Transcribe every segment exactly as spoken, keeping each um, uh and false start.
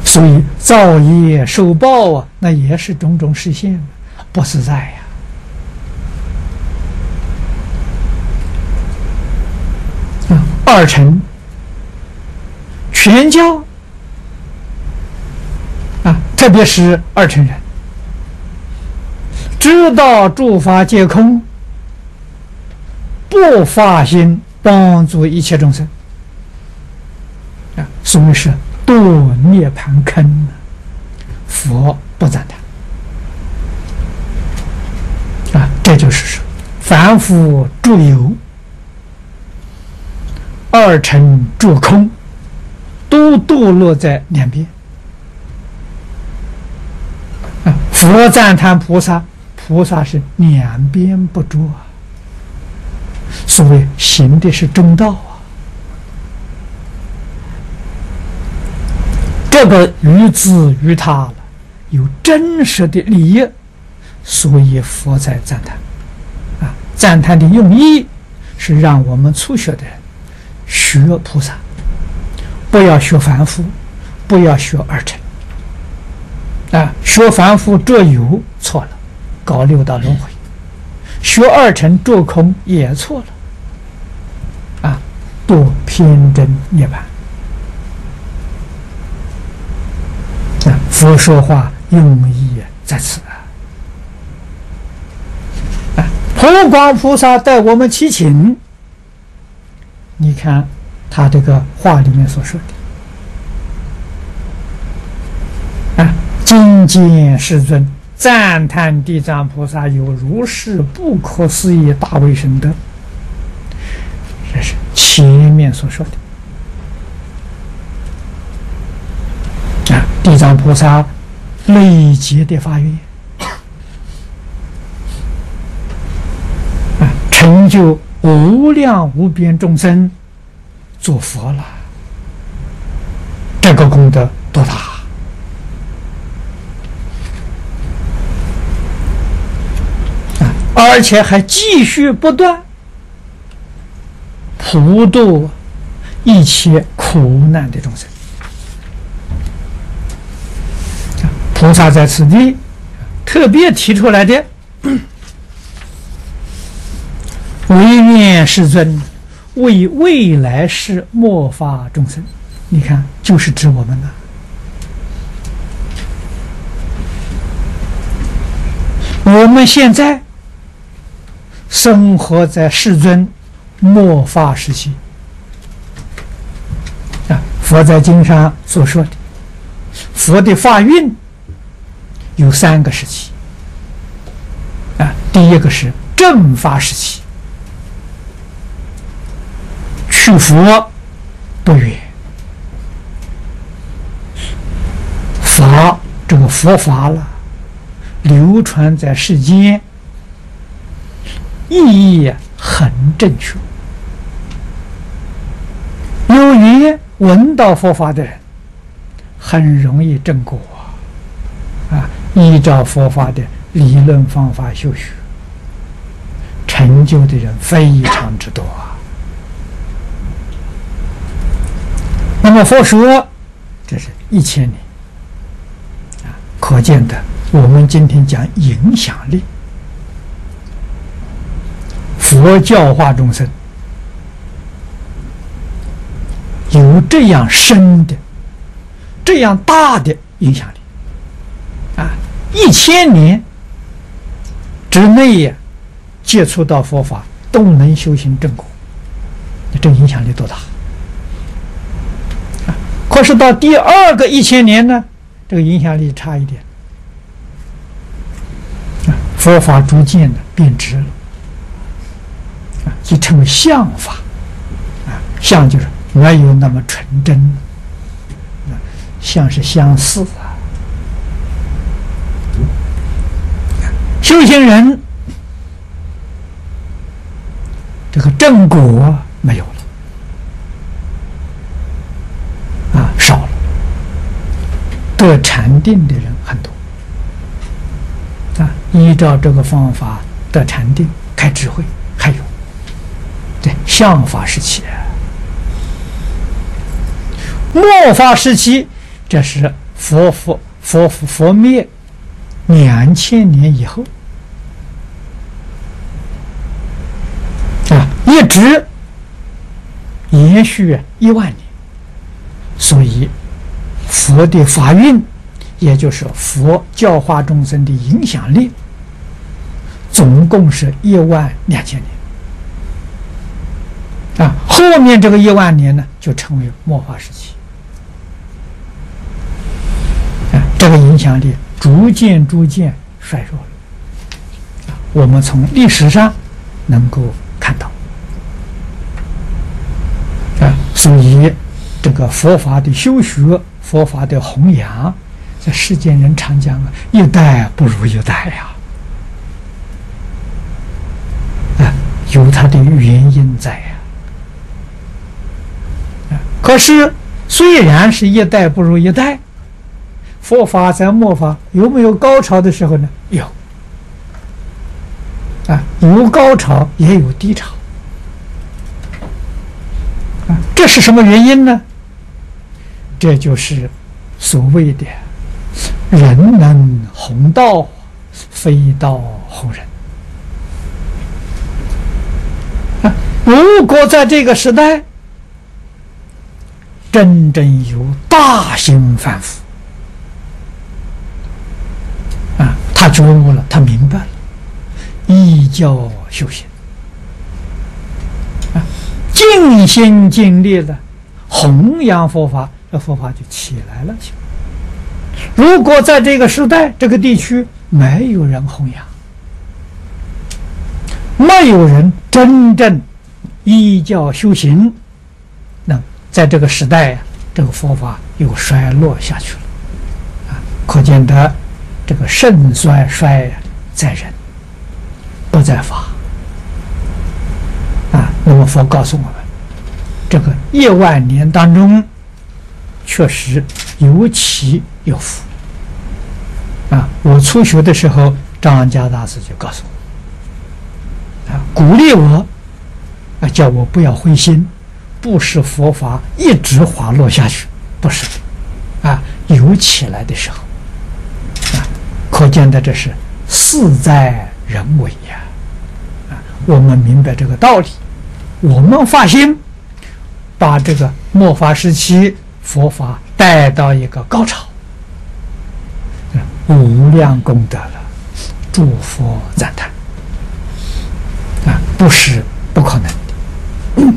所以造业受报啊，那也是种种实现，不自在呀。啊，二乘全教啊，特别是二乘人，知道诸法皆空，不发心帮助一切众生啊，所以是堕涅盘坑，佛不赞叹啊。这就是说，凡夫著有，二乘著空，都堕落在两边啊。佛赞叹菩萨，菩萨是两边不着啊。所谓行的是中道啊。这个于自于他了，有真实的利益，所以佛在赞叹啊。赞叹的用意是让我们初学的人学菩萨，不要学凡夫，不要学二乘啊。学凡夫着有错了，搞六道轮回；学二乘着空也错了啊，堕偏真涅槃。佛说话用意在此啊！普光菩萨带我们祈请，你看他这个话里面所说的啊，今见世尊赞叹地藏菩萨有如是不可思议大威神德，这是前面所说的。地藏菩萨累劫的发愿啊，成就无量无边众生做佛了，这个功德多大啊！而且还继续不断普度一切苦难的众生。菩萨在此地特别提出来的，唯愿世尊为未来世末法众生，你看就是指我们了。我们现在生活在世尊末法时期啊，佛在经上所说的，佛的法运有三个时期啊，第一个是正法时期，去佛不远，法这个佛法了，流传在世间，意义很正确。由于闻到佛法的人很容易正果啊，依照佛法的理论方法修学，成就的人非常之多啊。那么佛说这是一千年啊，可见的我们今天讲影响力，佛教化众生有这样深的、这样大的影响力啊！一千年之内呀，接触到佛法都能修行正果，这影响力多大啊！可是到第二个一千年呢，这个影响力差一点啊，佛法逐渐的变质了啊，就成为相法啊，相就是没有那么纯真啊，相是相似啊。修行人这个正果没有了啊，少了，得禅定的人很多啊，依照这个方法得禅定开智慧还有。对，相法时期末法时期，这是佛佛佛佛佛灭两千年以后啊，一直延续一万年，所以佛的法运，也就是佛教化众生的影响力，总共是一万两千年啊。后面这个一万年呢，就称为末法时期啊。这个影响力逐渐逐渐衰弱了啊。我们从历史上能够看到啊，所以这个佛法的修学，佛法的弘扬，在世间人常讲啊，一代不如一代呀，啊，有它的原因在呀。啊，可是虽然是一代不如一代，佛法在末法有没有高潮的时候呢？有，啊，有高潮也有低潮，啊，这是什么原因呢？这就是所谓的人能弘道，非道弘人啊。如果在这个时代真正有大心凡夫啊，他觉悟了，他明白了，依教修行啊，尽心尽力了弘扬佛法，这佛法就起来了。如果在这个时代这个地区没有人弘扬，没有人真正依教修行，那在这个时代呀、啊，这个佛法又衰落下去了啊！可见得这个盛衰衰在人，不在法啊。那么佛告诉我们，这个一万年当中，确实有起有伏啊。我初学的时候，张家大师就告诉我啊，鼓励我啊，叫我不要灰心，不是佛法一直滑落下去，不是啊，有起来的时候啊，可见的这是事在人为呀啊。我们明白这个道理，我们发心把这个末法时期佛法带到一个高潮，无量功德了，诸佛赞叹啊，不是不可能的。嗯、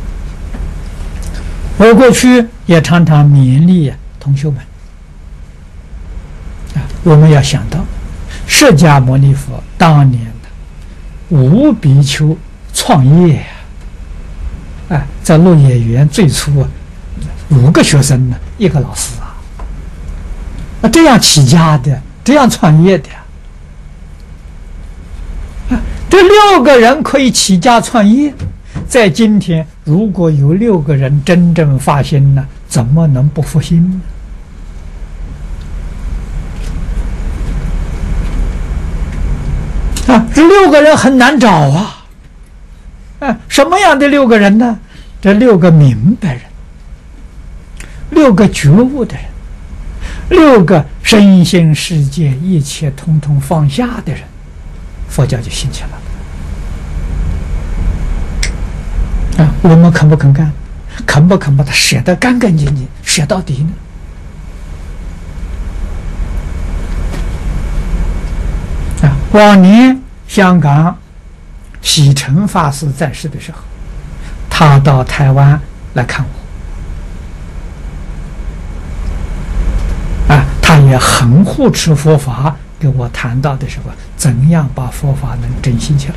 我过去也常常勉励同学们啊，我们要想到释迦牟尼佛当年的五比丘创业呀、啊，啊，在鹿野园最初啊，五个学生呢，一个老师啊，啊，这样起家的，这样创业的啊，这六个人可以起家创业，在今天如果有六个人真正发心呢，怎么能不复心呢？啊，这六个人很难找啊！啊，什么样的六个人呢？这六个明白人，六个觉悟的人，六个身心世界一切统统放下的人，佛教就兴起了。啊，我们肯不肯干？肯不肯把它舍得干干净净，舍到底呢？啊，往年香港喜诚法师在世的时候，他到台湾来看我，啊，他也很护持佛法，跟我谈到的时候，怎样把佛法能振兴起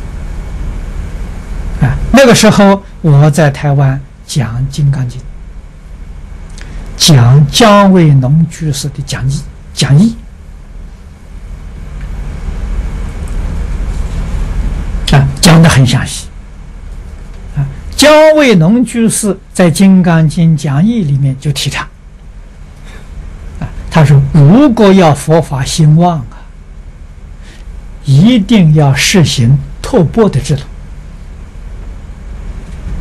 来。啊，那个时候我在台湾讲《金刚经》，讲姜维农居士的讲义，讲义啊，讲得很详细。啊，姜维农居士在《金刚经》讲义里面就提倡，啊，他说如果要佛法兴旺啊，一定要实行托钵的制度。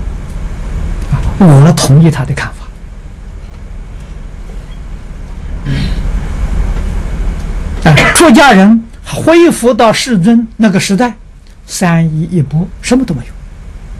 我同意他的看法。 出家人恢复到世尊那个时代，三衣一钵，什么都没有。